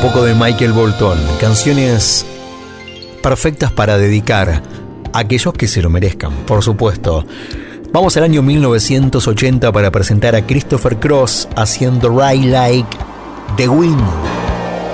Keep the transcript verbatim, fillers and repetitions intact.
poco de Michael Bolton. Canciones perfectas para dedicar a aquellos que se lo merezcan, por supuesto. Vamos al año mil novecientos ochenta para presentar a Christopher Cross haciendo Ride Like the Wind.